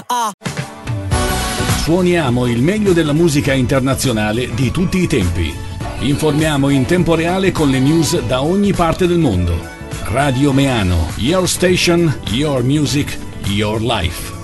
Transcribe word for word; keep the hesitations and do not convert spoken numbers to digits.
ah. Suoniamo il meglio della musica internazionale di tutti i tempi. Informiamo in tempo reale con le news da ogni parte del mondo. Radio Meano, your station, your music, your life.